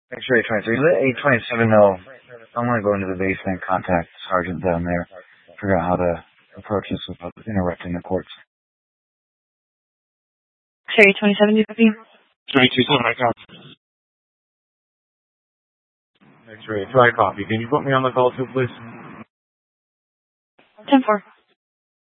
X-ray 23. Let 827 know. I want to go into the basement, contact the sergeant down there, figure out how to approach this without interrupting the courts. X-ray 27, you copy? X-ray 27, I copy. X-ray 2, I copy. Can you put me on the call too, please? 10-4.